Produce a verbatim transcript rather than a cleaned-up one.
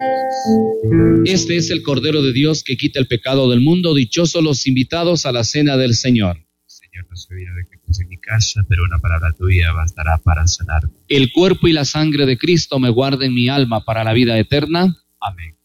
Este es el Cordero de Dios que quita el pecado del mundo. Dichosos los invitados a la cena del Señor. Señor, no soy digno de que entres en mi casa, pero una palabra tuya bastará para sanarme. El cuerpo y la sangre de Cristo me guarden mi alma para la vida eterna. Amén.